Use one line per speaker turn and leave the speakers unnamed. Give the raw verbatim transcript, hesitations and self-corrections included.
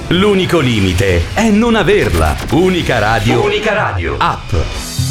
L'unico limite è non averla. Unica Radio. Unica Radio. App.